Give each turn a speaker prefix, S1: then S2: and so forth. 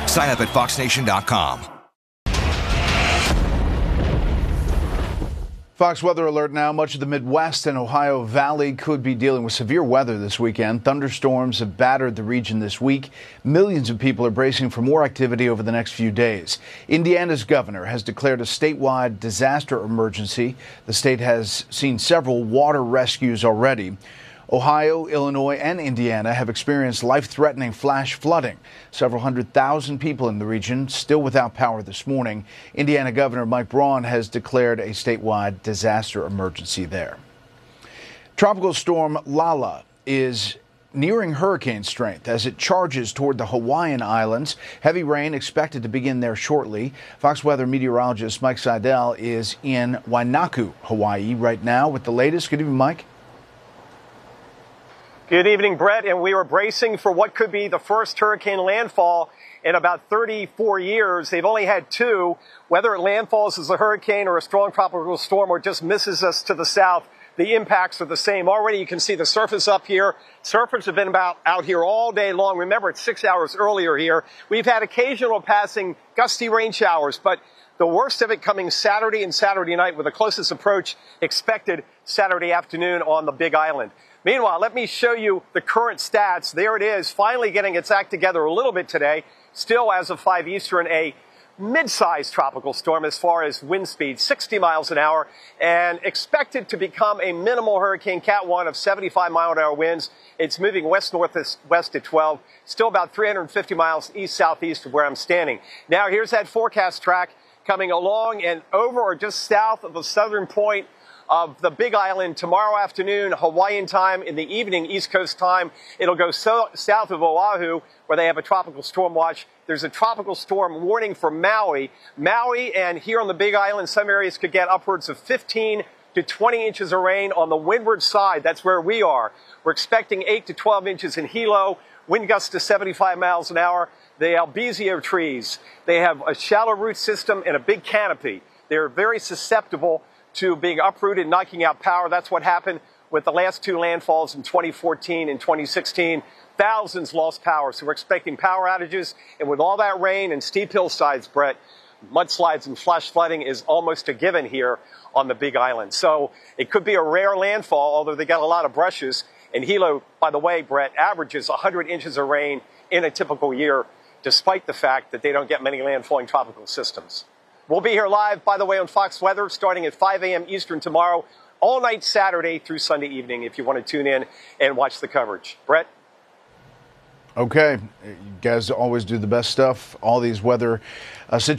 S1: Sign up at foxnation.com.
S2: Fox Weather Alert now. Much of the Midwest and Ohio Valley could be dealing with severe weather this weekend. Thunderstorms have battered the region this week. Millions of people are bracing for more activity over the next few days. Indiana's governor has declared a statewide disaster emergency. The state has seen several water rescues already. Ohio, Illinois, and Indiana have experienced life-threatening flash flooding. Several 100,000 people in the region still without power this morning. Indiana Governor Mike Braun has declared a statewide disaster emergency there. Tropical storm Lala is nearing hurricane strength as it charges toward the Hawaiian Islands. Heavy rain expected to begin there shortly. Fox Weather meteorologist Mike Seidel is in Wainaku, Hawaii right now with the latest. Good evening, Mike.
S3: Good evening, Brett, and we are bracing for what could be the first hurricane landfall in about 34 years. They've only had two. Whether it landfalls as a hurricane or a strong tropical storm or just misses us to the south, the impacts are the same. Already you can see the surface up here. Surfers have been out here all day long. Remember, it's 6 hours earlier here. We've had occasional passing gusty rain showers, but the worst of it coming Saturday and Saturday night, with the closest approach expected Saturday afternoon on the Big Island. Meanwhile, let me show you the current stats. There it is, finally getting its act together a little bit today. Still, as of 5 Eastern, a mid-sized tropical storm as far as wind speed, 60 miles an hour, and expected to become a minimal hurricane Cat 1 of 75-mile-an-hour winds. It's moving west-northwest at 12, still about 350 miles east-southeast of where I'm standing. Now, here's that forecast track coming along and over or just south of the southern point of the Big Island tomorrow afternoon, Hawaiian time, in the evening, East Coast time. It'll go south of Oahu, where they have a tropical storm watch. There's a tropical storm warning for Maui. Maui and here on the Big Island, some areas could get upwards of 15 to 20 inches of rain on the windward side. That's where we are. We're expecting 8 to 12 inches in Hilo, wind gusts to 75 miles an hour. The albizia trees, they have a shallow root system and a big canopy. They're very susceptible to being uprooted, knocking out power. That's what happened with the last two landfalls in 2014 and 2016. Thousands lost power, so we're expecting power outages. And with all that rain and steep hillsides, Brett, mudslides and flash flooding is almost a given here on the Big Island. So it could be a rare landfall, although they got a lot of brushes. And Hilo, by the way, Brett, averages 100 inches of rain in a typical year, despite the fact that they don't get many landfalling tropical systems. We'll be here live, by the way, on Fox Weather starting at 5 a.m. Eastern tomorrow, all night Saturday through Sunday evening if you want to tune in and watch the coverage. Brett?
S2: Okay. You guys always do the best stuff. All these weather situations.